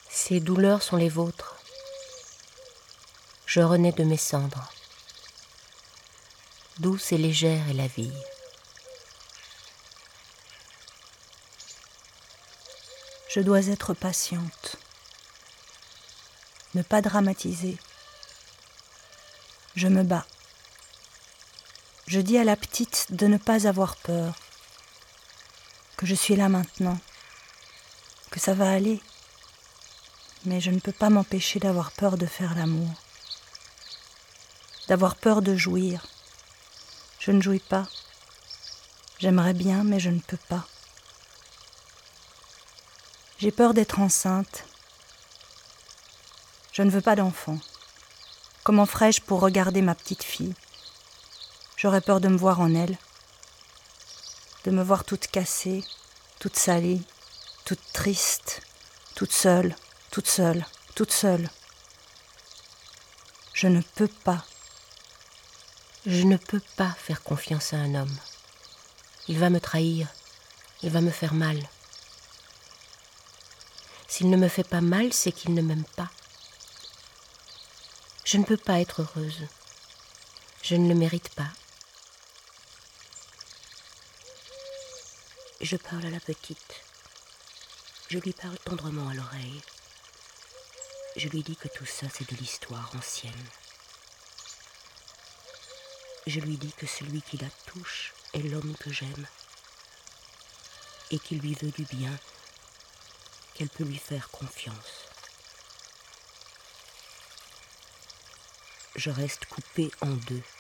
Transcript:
Ces douleurs sont les vôtres. Je renais de mes cendres. Douce et légère est la vie. Je dois être patiente, ne pas dramatiser. Je me bats. Je dis à la petite de ne pas avoir peur, que je suis là maintenant, que ça va aller, mais je ne peux pas m'empêcher d'avoir peur de faire l'amour, d'avoir peur de jouir. Je ne jouis pas. J'aimerais bien, mais je ne peux pas. J'ai peur d'être enceinte. Je ne veux pas d'enfant. Comment ferais-je pour regarder ma petite fille ? J'aurais peur de me voir en elle, de me voir toute cassée, toute salie, toute triste, toute seule, toute seule, toute seule. Je ne peux pas. Je ne peux pas faire confiance à un homme. Il va me trahir, il va me faire mal. S'il ne me fait pas mal, c'est qu'il ne m'aime pas. Je ne peux pas être heureuse. Je ne le mérite pas. Je parle à la petite. Je lui parle tendrement à l'oreille. Je lui dis que tout ça, c'est de l'histoire ancienne. Je lui dis que celui qui la touche est l'homme que j'aime et qui lui veut du bien, qu'elle peut lui faire confiance. Je reste coupée en deux.